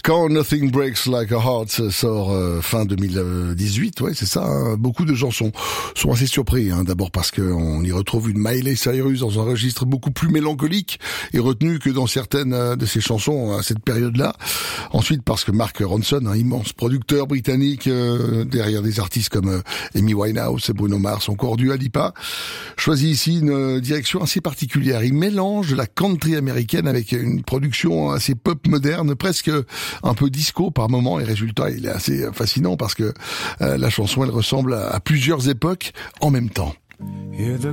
Quand Nothing Breaks Like a Heart sort fin 2018, ouais, c'est ça. Hein. Beaucoup de gens sont assez surpris. Hein. D'abord parce qu'on y retrouve une Miley Cyrus dans un registre beaucoup plus mélancolique et retenu que dans certaines de ses chansons à cette période-là. Ensuite parce que Mark Ronson, un immense producteur britannique derrière des artistes comme Amy Winehouse et Bruno Mars, encore Dua Lipa, choisit ici une direction assez particulière. Il mélange la country américaine avec une production assez pop moderne, presque un peu disco par moment, et résultat, il est assez fascinant parce que la chanson, elle ressemble à plusieurs époques en même temps.